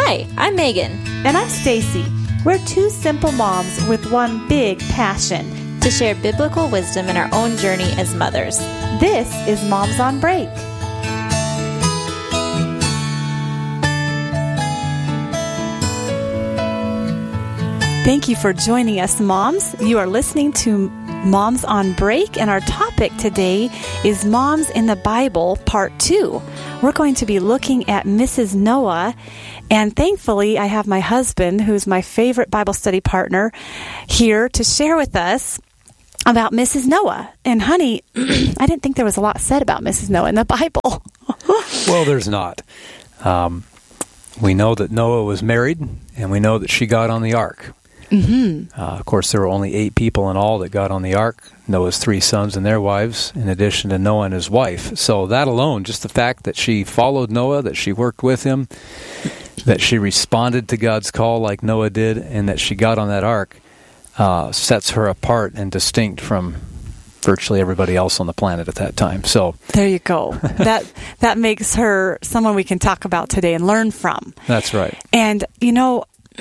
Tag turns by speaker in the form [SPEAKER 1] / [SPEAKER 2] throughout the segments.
[SPEAKER 1] Hi, I'm Megan.
[SPEAKER 2] And I'm Stacy. We're two simple moms with one big passion:
[SPEAKER 1] to share biblical wisdom in our own journey as mothers.
[SPEAKER 2] This is Moms on Break. Thank you for joining us, moms. You are listening to Moms on Break, and our topic today is Moms in the Bible, Part 2. We're going to be looking at Mrs. Noah, and thankfully I have my husband, who's my favorite Bible study partner, here to share with us about Mrs. Noah. And honey, I didn't think there was a lot said about Mrs. Noah in the Bible.
[SPEAKER 3] Well, there's not. We know that Noah was married, and we know that she got on the ark.
[SPEAKER 2] Mm-hmm.
[SPEAKER 3] Of course, there were only 8 people in all that got on the ark. Noah's 3 sons and their wives, in addition to Noah and his wife. So that alone, just the fact that she followed Noah, that she worked with him, that she responded to God's call like Noah did, and that she got on that ark, sets her apart and distinct from virtually everybody else on the planet at that time. So
[SPEAKER 2] there you go. That makes her someone we can talk about today and learn from.
[SPEAKER 3] That's right.
[SPEAKER 2] And you know,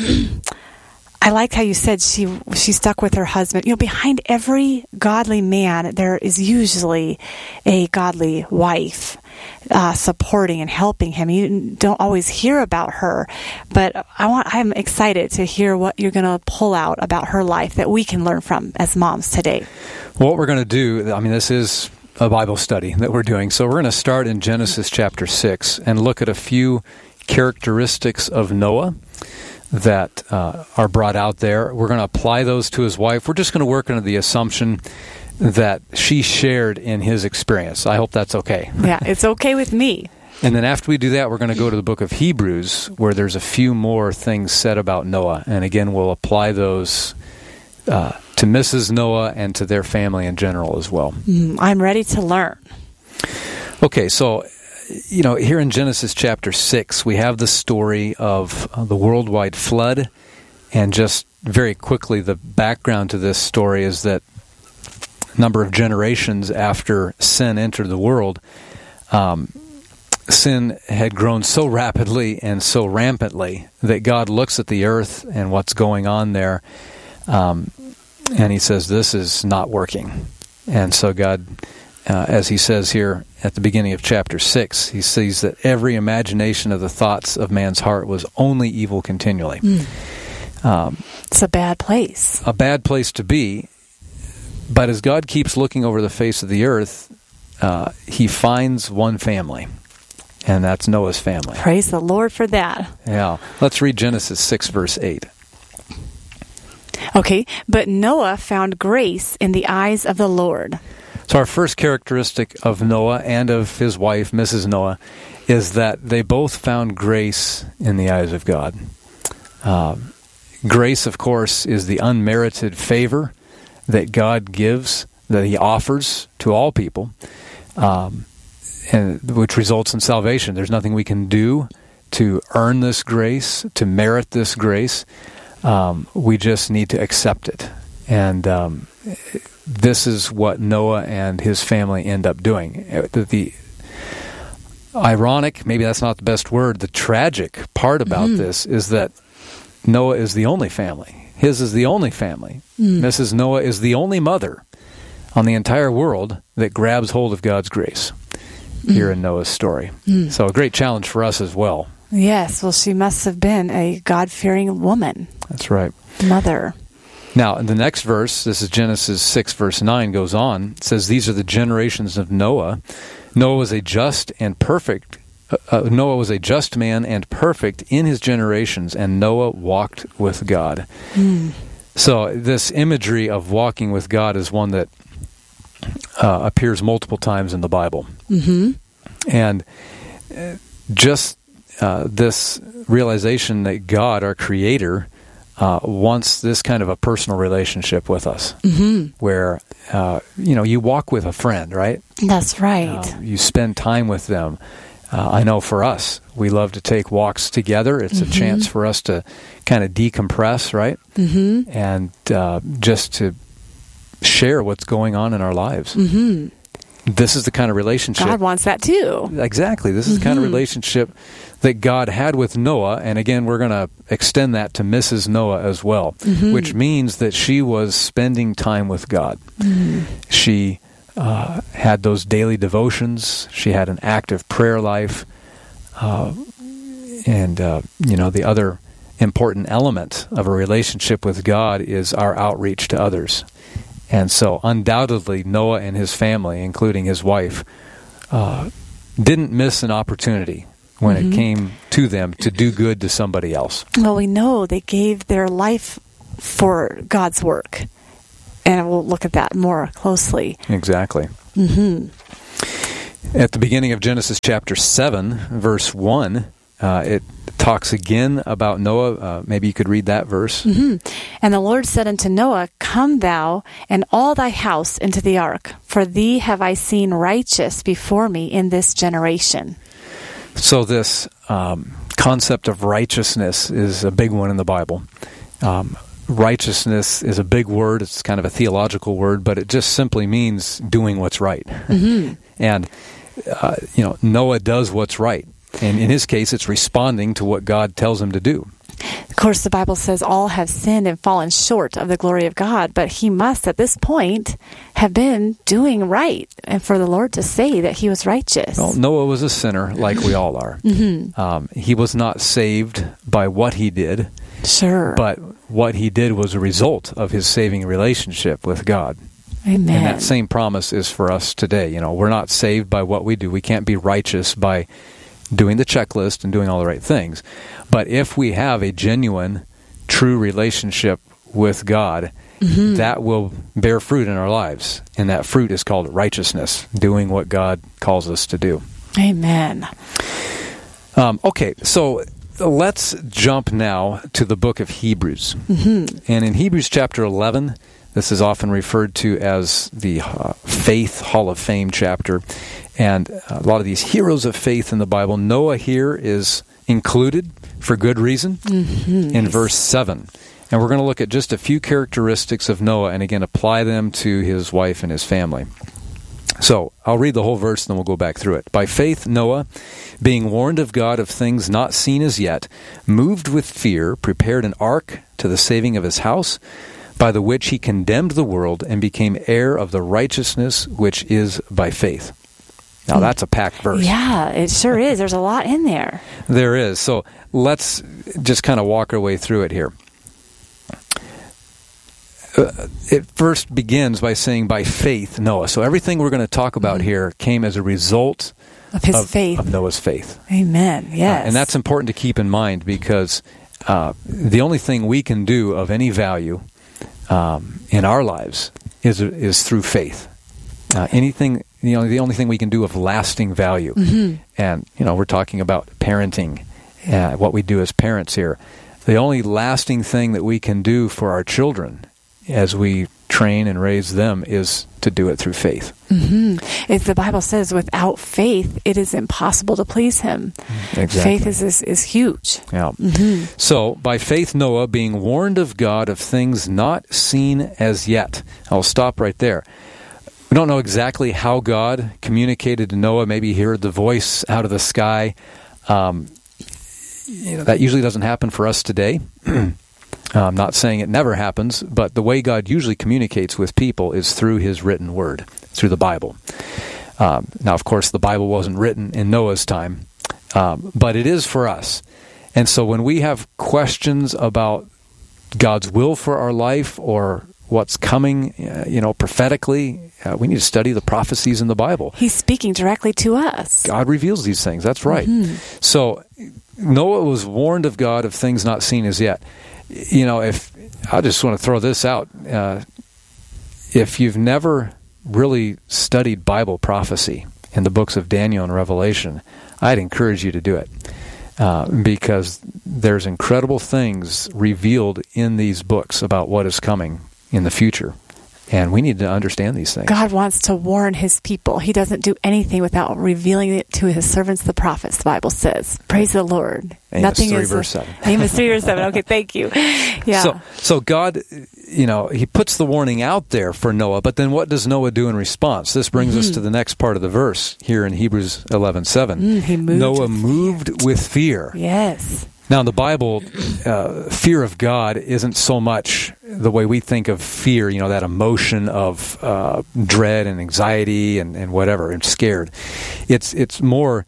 [SPEAKER 2] I liked how you said she stuck with her husband. You know, behind every godly man, there is usually a godly wife supporting and helping him. You don't always hear about her, but I'm excited to hear what you're going to pull out about her life that we can learn from as moms today.
[SPEAKER 3] Well, what we're going to do, this is a Bible study that we're doing. So we're going to start in Genesis chapter 6 and look at a few characteristics of Noah that are brought out there. We're going to apply those to his wife. We're just going to work under the assumption that she shared in his experience. I hope that's okay.
[SPEAKER 2] Yeah, it's okay with me.
[SPEAKER 3] And then after we do that, we're going to go to the book of Hebrews, where there's a few more things said about Noah. And again, we'll apply those to Mrs. Noah and to their family in general as well.
[SPEAKER 2] I'm ready to learn.
[SPEAKER 3] Okay, so here in Genesis chapter 6, we have the story of the worldwide flood. And just very quickly, the background to this story is that a number of generations after sin entered the world, sin had grown so rapidly and so rampantly that God looks at the earth and what's going on there, and he says, this is not working. And so God, as he says here at the beginning of chapter 6, he sees that every imagination of the thoughts of man's heart was only evil continually.
[SPEAKER 2] It's a bad place.
[SPEAKER 3] A bad place to be. But as God keeps looking over the face of the earth, he finds one family, and that's Noah's family.
[SPEAKER 2] Praise the Lord for that.
[SPEAKER 3] Yeah. Let's read Genesis 6, verse 8.
[SPEAKER 2] Okay, but Noah found grace in the eyes of the Lord.
[SPEAKER 3] So our first characteristic of Noah and of his wife, Mrs. Noah, is that they both found grace in the eyes of God. Grace, of course, is the unmerited favor that God gives, that he offers to all people, and which results in salvation. There's nothing we can do to earn this grace, to merit this grace. We just need to accept it. And this is what Noah and his family end up doing. The ironic, maybe that's not the best word, the tragic part about this is that Noah is the only family. His is the only family. Mrs. Noah is the only mother on the entire world that grabs hold of God's grace here in Noah's story. So a great challenge for us as well.
[SPEAKER 2] Yes, well, she must have been a God-fearing woman.
[SPEAKER 3] That's right.
[SPEAKER 2] Mother.
[SPEAKER 3] Now, in the next verse, this is Genesis 6, verse 9, goes on. It says, these are the generations of Noah. Noah was a just and perfect Noah was a just man and perfect in his generations, and Noah walked with God. So this imagery of walking with God is one that appears multiple times in the Bible. And just this realization that God, our Creator, wants this kind of a personal relationship with us, where you walk with a friend, right?
[SPEAKER 2] That's right.
[SPEAKER 3] You spend time with them. I know for us, we love to take walks together. It's a chance for us to kind of decompress, right? And just to share what's going on in our lives. this is the kind of relationship.
[SPEAKER 2] God wants that too.
[SPEAKER 3] Exactly. This is the kind of relationship that God had with Noah. And again, we're going to extend that to Mrs. Noah as well, which means that she was spending time with God. She had those daily devotions. She had an active prayer life. The other important element of a relationship with God is our outreach to others. And so undoubtedly, Noah and his family, including his wife, didn't miss an opportunity when it came to them to do good to somebody else.
[SPEAKER 2] Well, we know they gave their life for God's work. And we'll look at that more closely.
[SPEAKER 3] Exactly. At the beginning of Genesis chapter 7, verse 1, it talks again about Noah. Maybe you could read that verse.
[SPEAKER 2] And the Lord said unto Noah, Come thou and all thy house into the ark, for thee have I seen righteous before me in this generation.
[SPEAKER 3] So this concept of righteousness is a big one in the Bible. Righteousness is a big word. It's kind of a theological word, but it just simply means doing what's right. And, Noah does what's right. And in his case, it's responding to what God tells him to do.
[SPEAKER 2] Of course, the Bible says all have sinned and fallen short of the glory of God, but he must, at this point, have been doing right, and for the Lord to say that he was righteous.
[SPEAKER 3] Well, Noah was a sinner, like we all are. He was not saved by what he did.
[SPEAKER 2] Sure.
[SPEAKER 3] But what he did was a result of his saving relationship with God.
[SPEAKER 2] Amen.
[SPEAKER 3] And that same promise is for us today. We're not saved by what we do. We can't be righteous by doing the checklist and doing all the right things. But if we have a genuine, true relationship with God, that will bear fruit in our lives. And that fruit is called righteousness, doing what God calls us to do.
[SPEAKER 2] Amen.
[SPEAKER 3] Okay, so let's jump now to the book of Hebrews. And in Hebrews chapter 11, this is often referred to as the Faith Hall of Fame chapter. And a lot of these heroes of faith in the Bible, Noah here is included for good reason in verse 7. And we're going to look at just a few characteristics of Noah and again apply them to his wife and his family. So I'll read the whole verse and then we'll go back through it. By faith, Noah, being warned of God of things not seen as yet, moved with fear, prepared an ark to the saving of his house, by the which he condemned the world and became heir of the righteousness which is by faith. Now, that's a packed verse.
[SPEAKER 2] Yeah, it sure is. There's a lot in there.
[SPEAKER 3] There is. So let's just kind of walk our way through it here. It first begins by saying, by faith, Noah. So everything we're going to talk about here came as a result
[SPEAKER 2] of his faith.
[SPEAKER 3] Of Noah's faith.
[SPEAKER 2] Amen. Yes.
[SPEAKER 3] And that's important to keep in mind because the only thing we can do of any value in our lives is through faith. The only thing we can do of lasting value. And, we're talking about parenting, what we do as parents here. The only lasting thing that we can do for our children as we train and raise them is to do it through faith.
[SPEAKER 2] As the Bible says, without faith, it is impossible to please him.
[SPEAKER 3] Exactly.
[SPEAKER 2] Faith is huge.
[SPEAKER 3] Yeah. So, by faith, Noah, being warned of God of things not seen as yet. I'll stop right there. We don't know exactly how God communicated to Noah. Maybe he heard the voice out of the sky. That usually doesn't happen for us today. I'm not saying it never happens, but the way God usually communicates with people is through his written word, through the Bible. Now, of course, the Bible wasn't written in Noah's time, but it is for us. And so when we have questions about God's will for our life or what's coming, prophetically, we need to study the prophecies in the Bible.
[SPEAKER 2] He's speaking directly to us.
[SPEAKER 3] God reveals these things. That's right. So Noah was warned of God of things not seen as yet. If I just want to throw this out, if you've never really studied Bible prophecy in the books of Daniel and Revelation, I'd encourage you to do it because there's incredible things revealed in these books about what is coming in the future. And we need to understand these things.
[SPEAKER 2] God wants to warn his people. He doesn't do anything without revealing it to his servants, the prophets, the Bible says. Praise the Lord.
[SPEAKER 3] Amos 3, verse 7.
[SPEAKER 2] Amos 3, verse 7. Okay, thank you. Yeah.
[SPEAKER 3] So God, he puts the warning out there for Noah, but then what does Noah do in response? This brings us to the next part of the verse here in Hebrews 11:7. Noah moved with fear.
[SPEAKER 2] Yes.
[SPEAKER 3] Now, in the Bible, fear of God isn't so much the way we think of fear, that emotion of dread and anxiety and whatever, and scared. It's more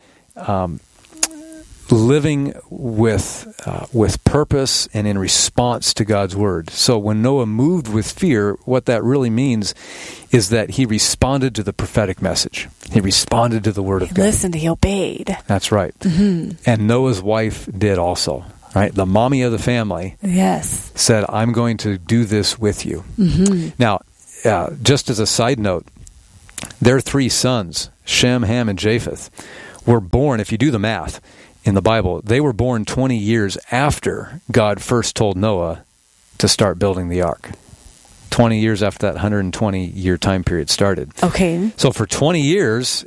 [SPEAKER 3] living with purpose and in response to God's word. So when Noah moved with fear, what that really means is that he responded to the prophetic message. He responded to the word of God.
[SPEAKER 2] He listened, he obeyed.
[SPEAKER 3] That's right. And Noah's wife did also. Right? The mommy of the family said, I'm going to do this with you. Now, just as a side note, their 3 sons, Shem, Ham, and Japheth, were born, if you do the math, in the Bible, they were born 20 years after God first told Noah to start building the ark. 20 years after that 120-year time period started.
[SPEAKER 2] Okay.
[SPEAKER 3] So for 20 years,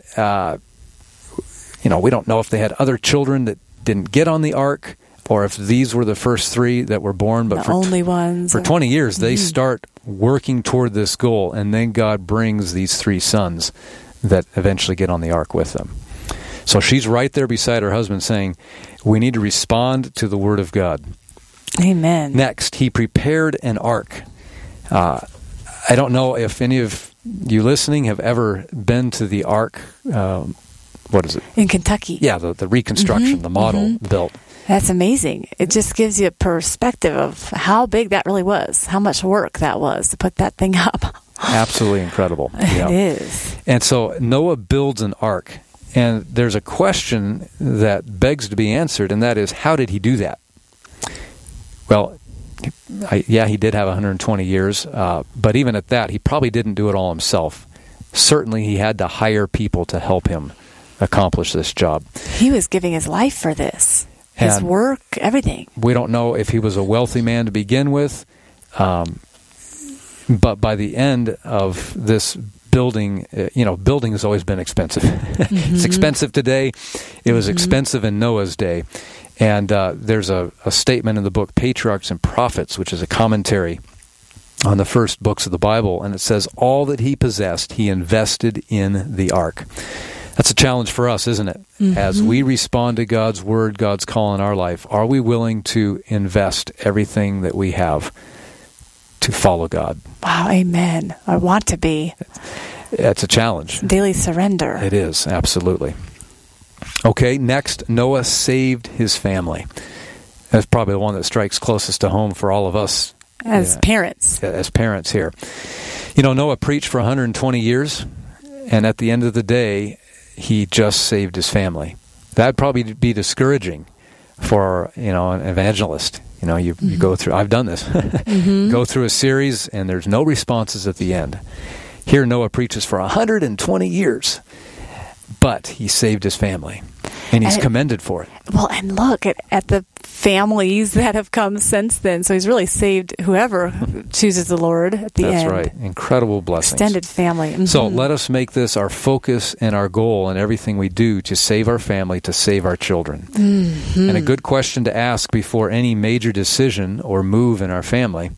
[SPEAKER 3] we don't know if they had other children that didn't get on the ark, or if these were the first 3 that were born. But
[SPEAKER 2] the only ones.
[SPEAKER 3] For 20 years, they start working toward this goal, and then God brings these 3 sons that eventually get on the ark with them. So she's right there beside her husband saying, we need to respond to the word of God.
[SPEAKER 2] Amen.
[SPEAKER 3] Next, he prepared an ark. I don't know if any of you listening have ever been to the ark. What is it?
[SPEAKER 2] In Kentucky.
[SPEAKER 3] Yeah, the reconstruction, the model built.
[SPEAKER 2] That's amazing. It just gives you a perspective of how big that really was, how much work that was to put that thing up.
[SPEAKER 3] Absolutely incredible.
[SPEAKER 2] It is.
[SPEAKER 3] And so Noah builds an ark. And there's a question that begs to be answered, and that is, how did he do that? Well, he did have 120 years, but even at that, he probably didn't do it all himself. Certainly, he had to hire people to help him accomplish this job.
[SPEAKER 2] He was giving his life for this, his work, everything.
[SPEAKER 3] We don't know if he was a wealthy man to begin with, but by the end of this building, building has always been expensive. It's expensive today. It was expensive in Noah's day. And there's a statement in the book Patriarchs and Prophets, which is a commentary on the first books of the Bible, and it says, all that he possessed, he invested in the ark. That's a challenge for us, isn't it? As we respond to God's word, God's call in our life, are we willing to invest everything that we have to follow God?
[SPEAKER 2] Wow, amen. I want to be.
[SPEAKER 3] It's a challenge.
[SPEAKER 2] Daily surrender.
[SPEAKER 3] It is, absolutely. Okay, next, Noah saved his family. That's probably the one that strikes closest to home for all of us.
[SPEAKER 2] As parents.
[SPEAKER 3] As parents here. Noah preached for 120 years, and at the end of the day, he just saved his family. That'd probably be discouraging for, an evangelist. You go through, I've done this, go through a series and there's no responses at the end. Here Noah preaches for 120 years, but he saved his family, and he's commended for it.
[SPEAKER 2] Well, and look at the families that have come since then. So he's really saved whoever chooses the Lord at the end.
[SPEAKER 3] That's right. Incredible blessings.
[SPEAKER 2] Extended family.
[SPEAKER 3] So let us make this our focus and our goal in everything we do, to save our family, to save our children. And a good question to ask before any major decision or move in our family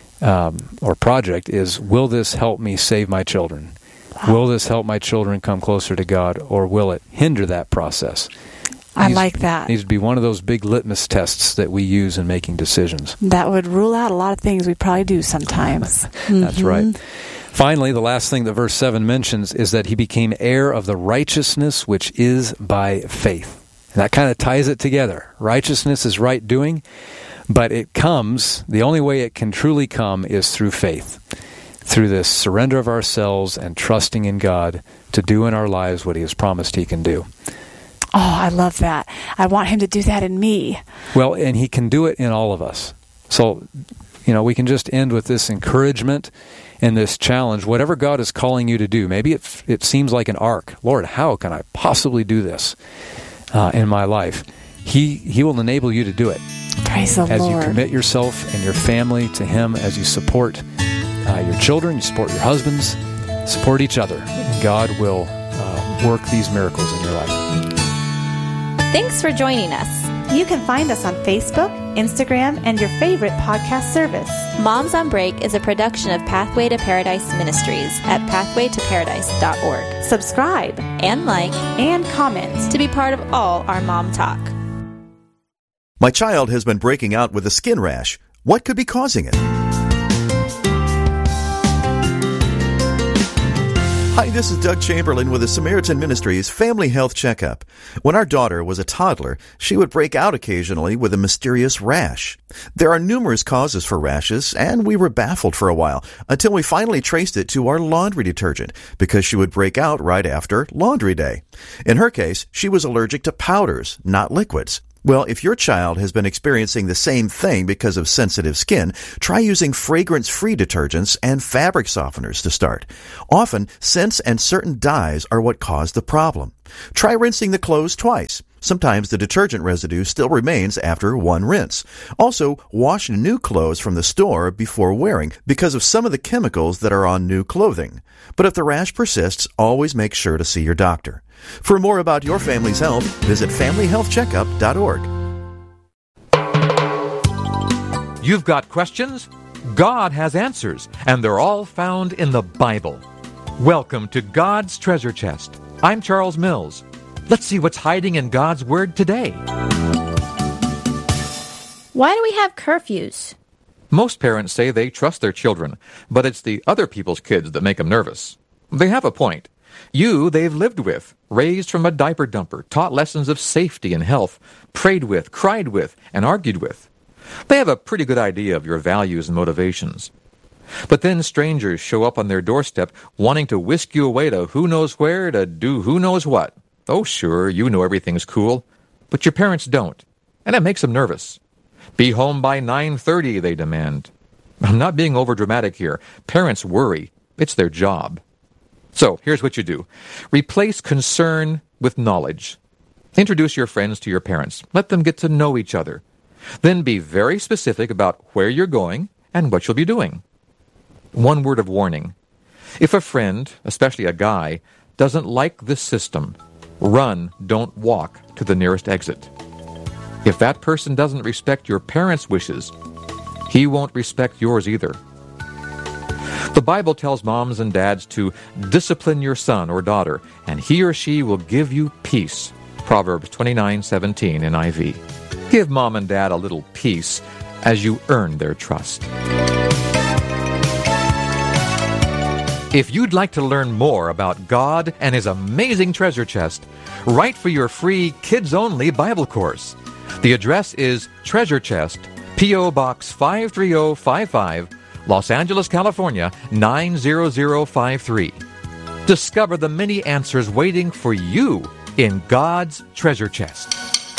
[SPEAKER 3] or project is, will this help me save my children? Wow. Will this help my children come closer to God, or will it hinder that process?
[SPEAKER 2] I like that.
[SPEAKER 3] Needs to be one of those big litmus tests that we use in making decisions.
[SPEAKER 2] That would rule out a lot of things we probably do sometimes.
[SPEAKER 3] That's right. Finally, the last thing that verse 7 mentions is that he became heir of the righteousness which is by faith. And that kind of ties it together. Righteousness is right doing, but it comes, the only way it can truly come is through faith. Through this surrender of ourselves and trusting in God to do in our lives what he has promised he can do.
[SPEAKER 2] Oh, I love that. I want him to do that in me.
[SPEAKER 3] Well, and he can do it in all of us. So, we can just end with this encouragement and this challenge. Whatever God is calling you to do, maybe it seems like an arc. Lord, how can I possibly do this in my life? He will enable you to do it.
[SPEAKER 2] Praise the Lord.
[SPEAKER 3] As you commit yourself and your family to him, as you support your children, you support your husbands, support each other. God will work these miracles in your life.
[SPEAKER 1] Thanks for joining us.
[SPEAKER 2] You can find us on Facebook, Instagram, and your favorite podcast service.
[SPEAKER 1] Moms on Break is a production of Pathway to Paradise Ministries at pathwaytoparadise.org.
[SPEAKER 2] Subscribe
[SPEAKER 1] And like
[SPEAKER 2] and comment
[SPEAKER 1] to be part of all our mom talk.
[SPEAKER 4] My child has been breaking out with a skin rash. What could be causing it? Hi, this is Doug Chamberlain with the Samaritan Ministries Family Health Checkup. When our daughter was a toddler, she would break out occasionally with a mysterious rash. There are numerous causes for rashes, and we were baffled for a while until we finally traced it to our laundry detergent because she would break out right after laundry day. In her case, she was allergic to powders, not liquids. Well, if your child has been experiencing the same thing because of sensitive skin, try using fragrance-free detergents and fabric softeners to start. Often, scents and certain dyes are what cause the problem. Try rinsing the clothes twice. Sometimes the detergent residue still remains after one rinse. Also, wash new clothes from the store before wearing because of some of the chemicals that are on new clothing. But if the rash persists, always make sure to see your doctor. For more about your family's health, visit FamilyHealthCheckup.org.
[SPEAKER 5] You've got questions? God has answers, and they're all found in the Bible. Welcome to God's Treasure Chest. I'm Charles Mills. Let's see what's hiding in God's Word today.
[SPEAKER 6] Why do we have curfews?
[SPEAKER 5] Most parents say they trust their children, but it's the other people's kids that make them nervous. They have a point. You, they've lived with, raised from a diaper dumper, taught lessons of safety and health, prayed with, cried with, and argued with. They have a pretty good idea of your values and motivations. But then strangers show up on their doorstep wanting to whisk you away to who knows where to do who knows what. Oh, sure, you know everything's cool, but your parents don't, and it makes them nervous. Be home by 9:30, they demand. I'm not being overdramatic here. Parents worry. It's their job. So, here's what you do. Replace concern with knowledge. Introduce your friends to your parents. Let them get to know each other. Then be very specific about where you're going and what you'll be doing. One word of warning. If a friend, especially a guy, doesn't like this system, run, don't walk to the nearest exit. If that person doesn't respect your parents' wishes, he won't respect yours either. The Bible tells moms and dads to discipline your son or daughter, and he or she will give you peace. Proverbs 29:17 NIV. Give mom and dad a little peace as you earn their trust. If you'd like to learn more about God and His amazing treasure chest, write for your free kids-only Bible course. The address is Treasure Chest, P.O. Box 53055, Los Angeles, California, 90053. Discover the many answers waiting for you in God's treasure chest.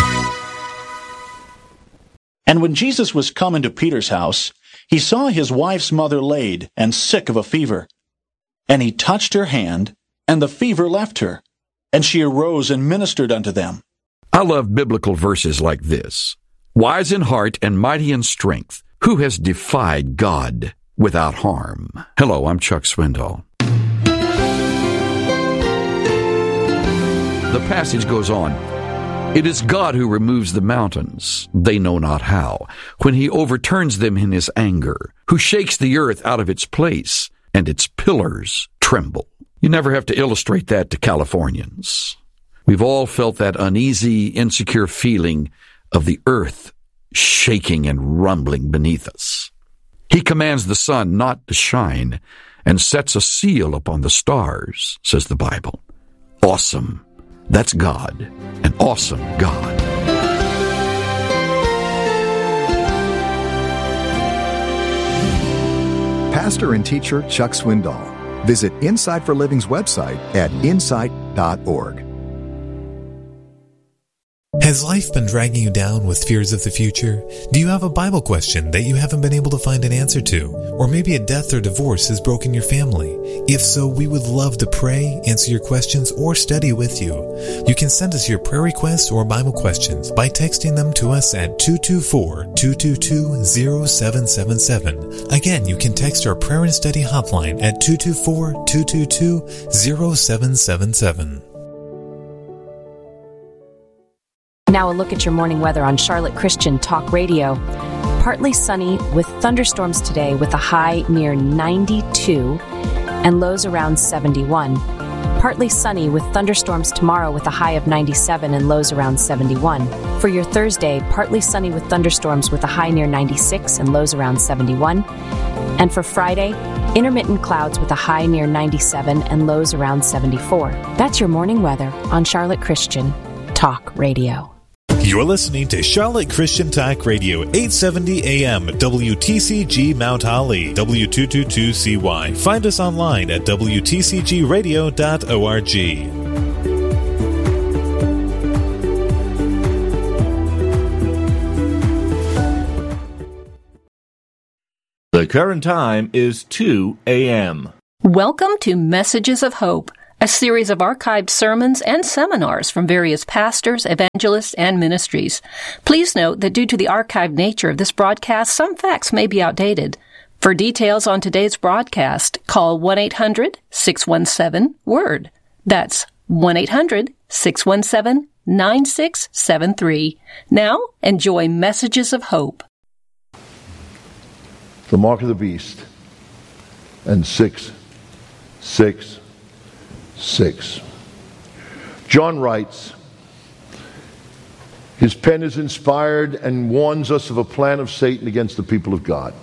[SPEAKER 7] And when Jesus was come into Peter's house, he saw his wife's mother laid and sick of a fever. And he touched her hand, and the fever left her, and she arose and ministered unto them.
[SPEAKER 8] I love biblical verses like this. Wise in heart and mighty in strength, who has defied God without harm? Hello, I'm Chuck Swindoll. The passage goes on. It is God who removes the mountains, they know not how, when he overturns them in his anger, who shakes the earth out of its place, and its pillars tremble. You never have to illustrate that to Californians. We've all felt that uneasy, insecure feeling of the earth shaking and rumbling beneath us. He commands the sun not to shine and sets a seal upon the stars, says the Bible. Awesome. That's God, an awesome God.
[SPEAKER 9] Pastor and teacher Chuck Swindoll. Visit Insight for Living's website at insight.org.
[SPEAKER 10] Has life been dragging you down with fears of the future? Do you have a Bible question that you haven't been able to find an answer to? Or maybe a death or divorce has broken your family? If so, we would love to pray, answer your questions, or study with you. You can send us your prayer requests or Bible questions by texting them to us at 224-222-0777. Again, you can text our prayer and study hotline at 224-222-0777.
[SPEAKER 11] Now a look at your morning weather on Charlotte Christian Talk Radio. Partly sunny with thunderstorms today with a high near 92 and lows around 71. Partly sunny with thunderstorms tomorrow with a high of 97 and lows around 71. For your Thursday, partly sunny with thunderstorms with a high near 96 and lows around 71. And for Friday, intermittent clouds with a high near 97 and lows around 74. That's your morning weather on Charlotte Christian Talk Radio.
[SPEAKER 10] You're listening to Charlotte Christian Talk Radio, 870 AM, WTCG Mount Holly, W222CY. Find us online at WTCGradio.org.
[SPEAKER 12] The current time is 2 a.m.
[SPEAKER 13] Welcome to Messages of Hope, a series of archived sermons and seminars from various pastors, evangelists, and ministries. Please note that due to the archived nature of this broadcast, some facts may be outdated. For details on today's broadcast, call 1-800-617-WORD. That's 1-800-617-9673. Now, enjoy Messages of Hope.
[SPEAKER 14] The mark of the beast and 666. John writes, his pen is inspired and warns us of a plan of Satan against the people of God.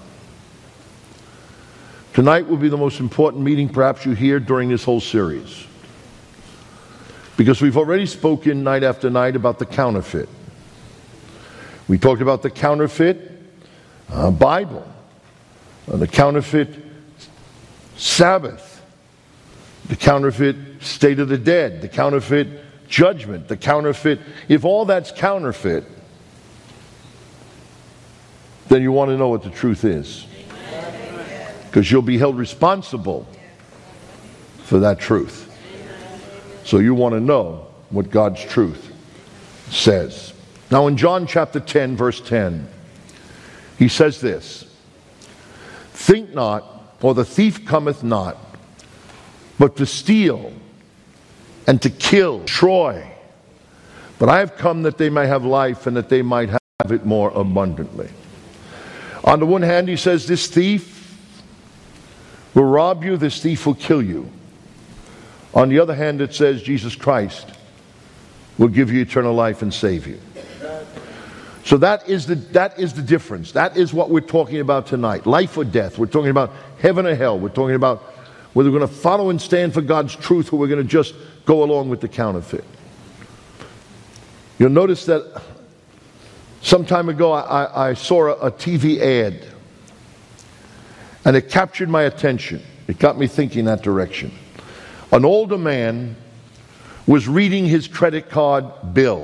[SPEAKER 14] Tonight will be the most important meeting perhaps you hear during this whole series, because we've already spoken night after night about the counterfeit. We talked about the counterfeit Bible, the counterfeit Sabbath, the counterfeit state of the dead, the counterfeit judgment, the counterfeit. If all that's counterfeit, then you want to know what the truth is, because you'll be held responsible for that truth. So you want to know what God's truth says. Now in John chapter 10, verse 10, he says this, "Think not, or the thief cometh not, but to steal and to kill, destroy. But I have come that they may have life and that they might have it more abundantly." On the one hand, he says this thief will rob you, this thief will kill you. On the other hand, it says Jesus Christ will give you eternal life and save you. So that is the difference. That is what we're talking about tonight. Life or death. We're talking about heaven or hell. We're talking about whether we're going to follow and stand for God's truth or we're going to just go along with the counterfeit. You'll notice that some time ago I saw a TV ad, and it captured my attention. It got me thinking that direction. An older man was reading his credit card bill,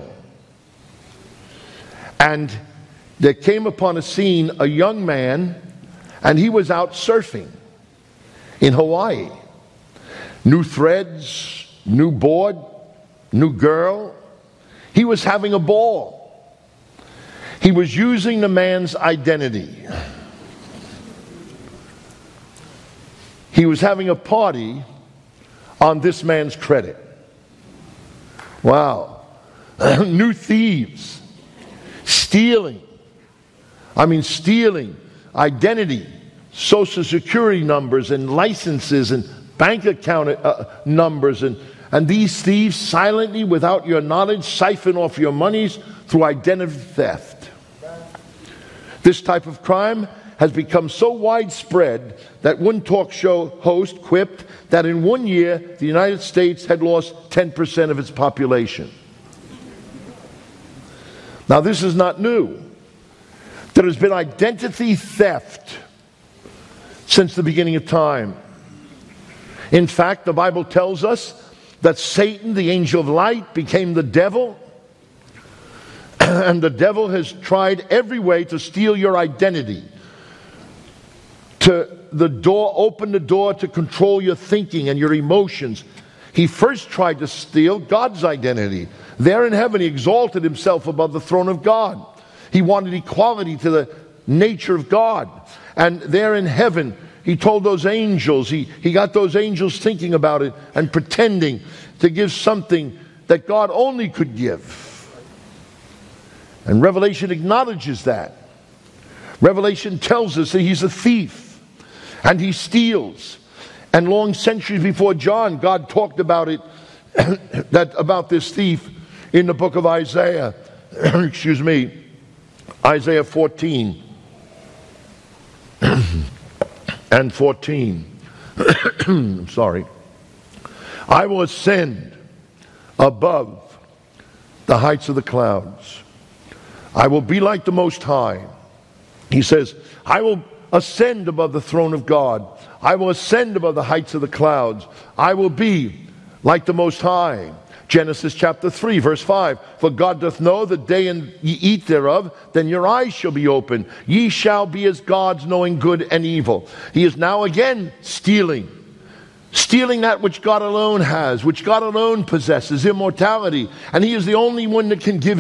[SPEAKER 14] and there came upon a scene a young man, and he was out surfing in Hawaii. New threads, new board, new girl. He was having a ball. He was using the man's identity. He was having a party on this man's credit. Wow. New thieves. Stealing. Stealing identity, social security numbers and licenses and bank account numbers, and these thieves silently, without your knowledge, siphon off your monies through identity theft. This type of crime has become so widespread that one talk show host quipped that in 1 year the United States had lost 10% of its population. Now this is not new. There has been identity theft since the beginning of time. In fact, the Bible tells us that Satan, the angel of light, became the devil. And the devil has tried every way to steal your identity, open the door to control your thinking and your emotions. He first tried to steal God's identity. There in heaven, he exalted himself above the throne of God. He wanted equality to the nature of God. And there in heaven, he told those angels, he got those angels thinking about it and pretending to give something that God only could give. And Revelation acknowledges that. Revelation tells us that he's a thief and he steals. And long centuries before John, God talked about it, about this thief in the book of Isaiah. Excuse me, Isaiah 14 and 14. I'm sorry. I will ascend above the heights of the clouds. I will be like the Most High. He says, I will ascend above the throne of God. I will ascend above the heights of the clouds. I will be like the Most High. Genesis chapter 3, verse 5. For God doth know the day and ye eat thereof, then your eyes shall be opened. Ye shall be as gods, knowing good and evil. He is now again stealing that which God alone has, which God alone possesses, immortality. And he is the only one that can give